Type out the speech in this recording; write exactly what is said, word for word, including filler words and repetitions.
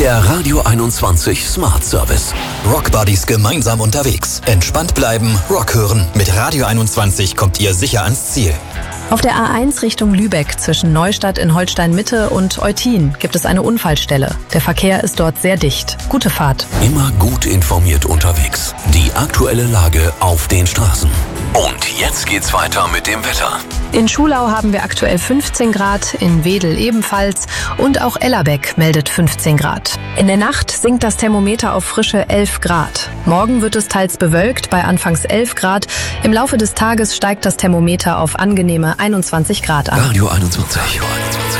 Der Radio einundzwanzig Smart Service. Rockbuddies gemeinsam unterwegs. Entspannt bleiben, Rock hören. Mit Radio einundzwanzig kommt ihr sicher ans Ziel. Auf der A eins Richtung Lübeck zwischen Neustadt in Holstein-Mitte und Eutin gibt es eine Unfallstelle. Der Verkehr ist dort sehr dicht. Gute Fahrt. Immer gut informiert unterwegs. Die aktuelle Lage auf den Straßen. Und jetzt geht's weiter mit dem Wetter. In Schulau haben wir aktuell fünfzehn Grad, in Wedel ebenfalls und auch Ellerbeck meldet fünfzehn Grad. In der Nacht sinkt das Thermometer auf frische elf Grad. Morgen wird es teils bewölkt bei anfangs elf Grad. Im Laufe des Tages steigt das Thermometer auf angenehme einundzwanzig Grad an. Radio einundzwanzig. Radio einundzwanzig.